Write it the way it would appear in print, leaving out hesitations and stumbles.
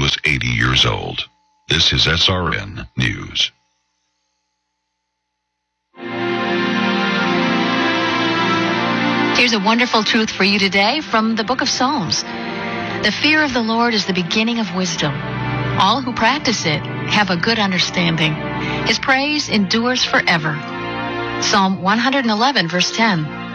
was 80 years old. This is SRN News. Here's a wonderful truth for you today from the book of Psalms. The fear of the Lord is the beginning of wisdom. All who practice it have a good understanding. His praise endures forever. Psalm 111, verse 10.